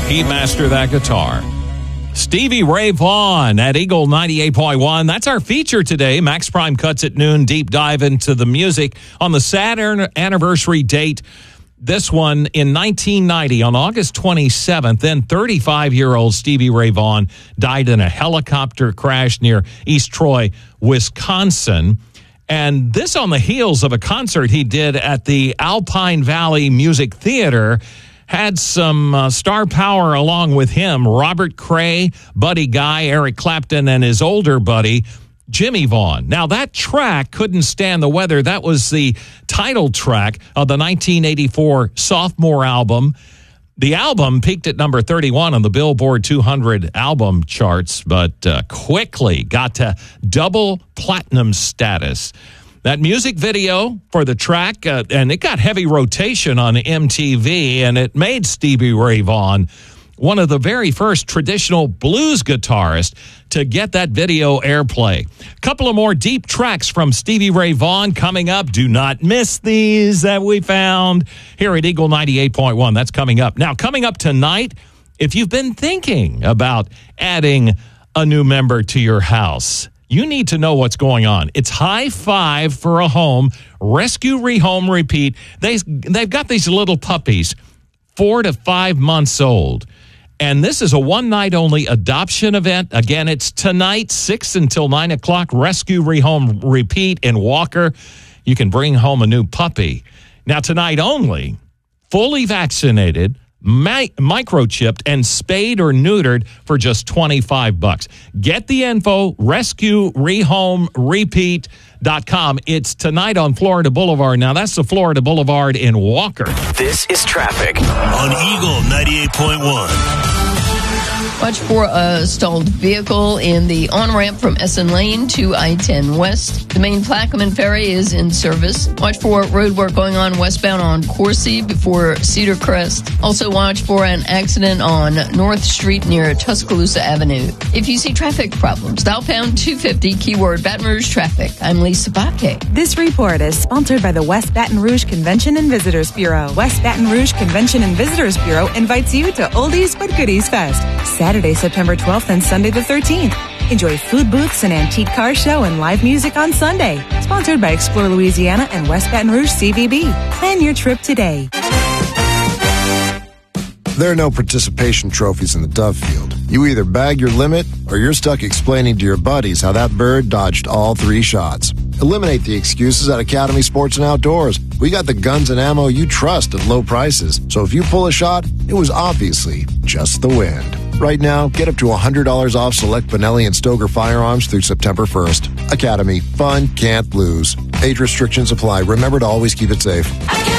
He mastered that guitar. Stevie Ray Vaughan at Eagle 98.1. That's our feature today. Max Prime Cuts at Noon. Deep dive into the music on the Saturn anniversary date. This one in 1990 on August 27th. Then 35-year-old Stevie Ray Vaughan died in a helicopter crash near East Troy, Wisconsin. And this on the heels of a concert he did at the Alpine Valley Music Theater. Had some star power along with him, Robert Cray, Buddy Guy, Eric Clapton, and his older buddy, Jimmy Vaughan. Now, that track, Couldn't Stand the Weather, that was the title track of the 1984 sophomore album. The album peaked at number 31 on the Billboard 200 album charts, but quickly got to double platinum status. That music video for the track, and it got heavy rotation on MTV, and it made Stevie Ray Vaughan one of the very first traditional blues guitarists to get that video airplay. A couple of more deep tracks from Stevie Ray Vaughan coming up. Do not miss these that we found here at Eagle 98.1. That's coming up. Now, coming up tonight, if you've been thinking about adding a new member to your house, you need to know what's going on. It's High Five for a Home, Rescue, Rehome, Repeat. They've got these little puppies, 4 to 5 months old. And this is a one-night-only adoption event. Again, it's tonight, 6 until 9 o'clock, Rescue, Rehome, Repeat in Walker. You can bring home a new puppy. Now, tonight only, fully vaccinated, microchipped, and spayed or neutered for just $25. Get the info, rescuerehomerepeat.com. It's tonight on Florida Boulevard. Now, that's the Florida Boulevard in Walker. This is traffic on Eagle 98.1. Watch for a stalled vehicle in the on-ramp from Essen Lane to I-10 West. The main Plaquemine Ferry is in service. Watch for road work going on westbound on Coursey before Cedar Crest. Also watch for an accident on North Street near Tuscaloosa Avenue. If you see traffic problems, dial pound 250, keyword Baton Rouge traffic. I'm Lisa Bakke. This report is sponsored by the West Baton Rouge Convention and Visitors Bureau. West Baton Rouge Convention and Visitors Bureau invites you to Oldies but Goodies Fest, Saturday, September 12th and Sunday the 13th. Enjoy food booths, an antique car show, and live music on Sunday. Sponsored by Explore Louisiana and West Baton Rouge CVB. Plan your trip today. There are no participation trophies in the dove field. You either bag your limit or you're stuck explaining to your buddies how that bird dodged all 3 shots. Eliminate the excuses at Academy Sports and Outdoors. We got the guns and ammo you trust at low prices. So if you pull a shot, it was obviously just the wind. Right now, get up to $100 off select Benelli and Stoger firearms through September 1st. Academy. Fun can't lose. Age restrictions apply. Remember to always keep it safe.